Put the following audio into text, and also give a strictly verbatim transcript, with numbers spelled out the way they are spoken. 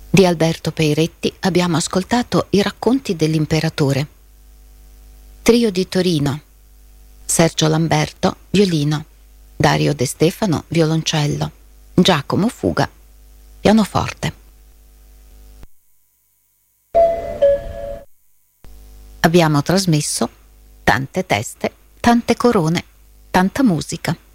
Di Alberto Peiretti abbiamo ascoltato I racconti dell'imperatore. Trio di Torino: Sergio Lamberto, violino; Dario De Stefano, violoncello; Giacomo Fuga, pianoforte. Abbiamo trasmesso Tante teste, tante corone, tanta musica.